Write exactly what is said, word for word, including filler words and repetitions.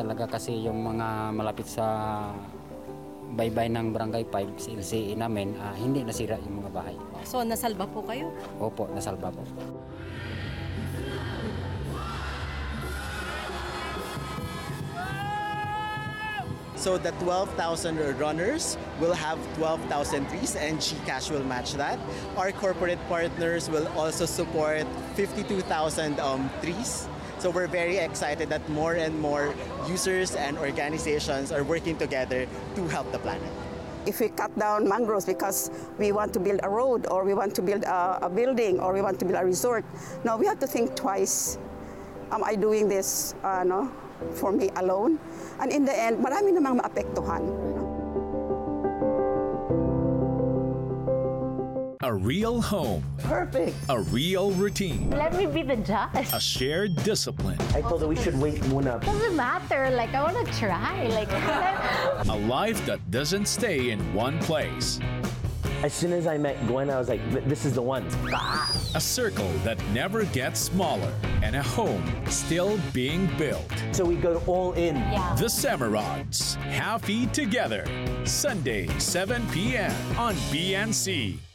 talaga kasi yung mga malapit sa baybay ng Barangay five, si L C E namin, ah, hindi nasira yung mga bahay. So, nasalba po kayo? Opo, nasalba po. So the twelve thousand runners will have twelve thousand trees and GCash will match that. Our corporate partners will also support fifty-two thousand um, trees. So we're very excited that more and more users and organizations are working together to help the planet. If we cut down mangroves because we want to build a road or we want to build a, a building or we want to build a resort, no, we have to think twice. Am I doing this uh, no, for me alone? And in the end, marami namang maapektuhan. A real home. Perfect. A real routine. Let me be the judge. A shared discipline. I told her we should wait muna. Doesn't matter. Like, I want to try. Like, A life that doesn't stay in one place. As soon as I met Gwen, I was like, this is the one. A circle that never gets smaller. And a home still being built. So we go all in. yeah. The Samarods. Happy together. Sunday, seven p m on B N C.